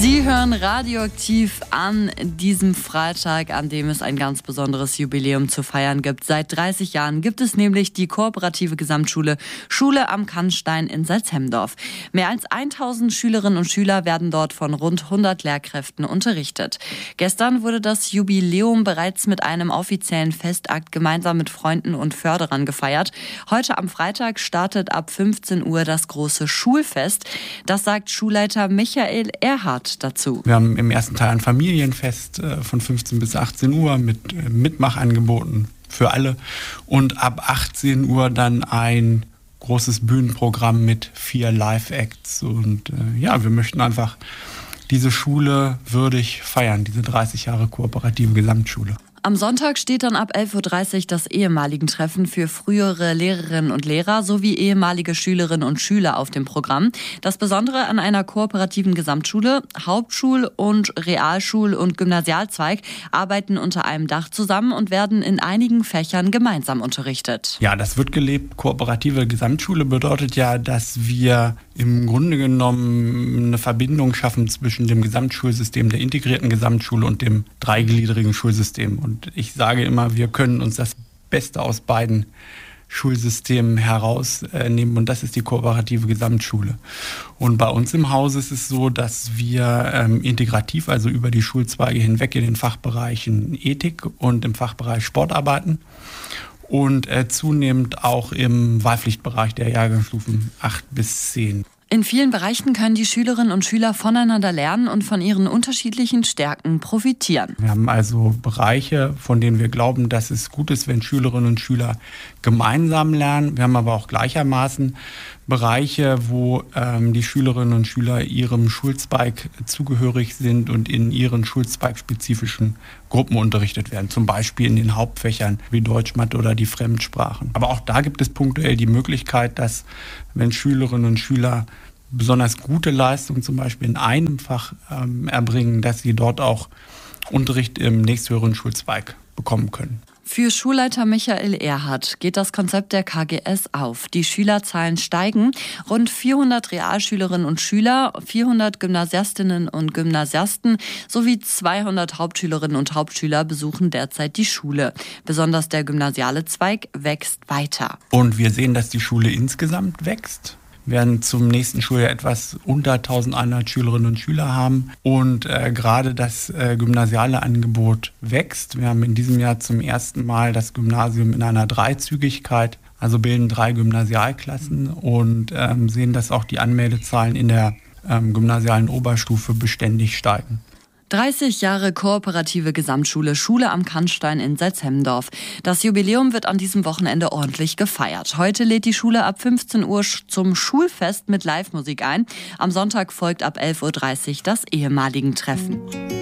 Sie hören Radioaktiv an diesem Freitag, an dem es ein ganz besonderes Jubiläum zu feiern gibt. Seit 30 Jahren gibt es nämlich die kooperative Gesamtschule Schule am Kannstein in Salzhemdorf. Mehr als 1000 Schülerinnen und Schüler werden dort von rund 100 Lehrkräften unterrichtet. Gestern wurde das Jubiläum bereits mit einem offiziellen Festakt gemeinsam mit Freunden und Förderern gefeiert. Heute am Freitag startet ab 15 Uhr das große Schulfest. Das sagt Schulleiter Michael Erhardt dazu. Wir haben im ersten Teil ein Familienfest von 15 bis 18 Uhr mit Mitmachangeboten für alle und ab 18 Uhr dann ein großes Bühnenprogramm mit 4 Live-Acts und wir möchten einfach diese Schule würdig feiern, diese 30 Jahre kooperative Gesamtschule. Am Sonntag steht dann ab 11.30 Uhr das Ehemaligen-Treffen für frühere Lehrerinnen und Lehrer sowie ehemalige Schülerinnen und Schüler auf dem Programm. Das Besondere an einer kooperativen Gesamtschule: Hauptschul- und Realschul- und Gymnasialzweig arbeiten unter einem Dach zusammen und werden in einigen Fächern gemeinsam unterrichtet. Ja, das wird gelebt. Kooperative Gesamtschule bedeutet ja, dass wir im Grunde genommen eine Verbindung schaffen zwischen dem Gesamtschulsystem der integrierten Gesamtschule und dem dreigliedrigen Schulsystem. Und ich sage immer, wir können uns das Beste aus beiden Schulsystemen herausnehmen und das ist die kooperative Gesamtschule. Und bei uns im Haus ist es so, dass wir integrativ, also über die Schulzweige hinweg in den Fachbereichen Ethik und im Fachbereich Sport arbeiten und zunehmend auch im Wahlpflichtbereich der Jahrgangsstufen 8 bis 10. In vielen Bereichen können die Schülerinnen und Schüler voneinander lernen und von ihren unterschiedlichen Stärken profitieren. Wir haben also Bereiche, von denen wir glauben, dass es gut ist, wenn Schülerinnen und Schüler gemeinsam lernen. Wir haben aber auch gleichermaßen Bereiche, wo die Schülerinnen und Schüler ihrem Schulzweig zugehörig sind und in ihren schulzweigspezifischen Gruppen unterrichtet werden. Zum Beispiel in den Hauptfächern wie Deutsch, Mathe oder die Fremdsprachen. Aber auch da gibt es punktuell die Möglichkeit, dass wenn Schülerinnen und Schüler besonders gute Leistungen zum Beispiel in einem Fach erbringen, dass sie dort auch Unterricht im nächsthöheren Schulzweig bekommen können. Für Schulleiter Michael Erhardt geht das Konzept der KGS auf. Die Schülerzahlen steigen. Rund 400 Realschülerinnen und Schüler, 400 Gymnasiastinnen und Gymnasiasten sowie 200 Hauptschülerinnen und Hauptschüler besuchen derzeit die Schule. Besonders der gymnasiale Zweig wächst weiter. Und wir sehen, dass die Schule insgesamt wächst. Wir werden zum nächsten Schuljahr etwas unter 1100 Schülerinnen und Schüler haben. Und gerade das gymnasiale Angebot wächst. Wir haben in diesem Jahr zum ersten Mal das Gymnasium in einer Dreizügigkeit, also bilden 3 Gymnasialklassen und sehen, dass auch die Anmeldezahlen in der gymnasialen Oberstufe beständig steigen. 30 Jahre kooperative Gesamtschule Schule am Kannstein in Salzhemdorf. Das Jubiläum wird an diesem Wochenende ordentlich gefeiert. Heute lädt die Schule ab 15 Uhr zum Schulfest mit Live-Musik ein. Am Sonntag folgt ab 11.30 Uhr das Ehemaligen-Treffen.